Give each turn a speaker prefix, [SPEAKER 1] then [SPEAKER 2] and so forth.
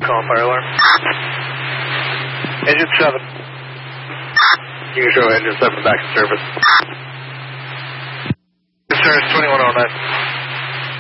[SPEAKER 1] Call fire alarm. Engine 7. You can show engine 7 back in service. Service 2109.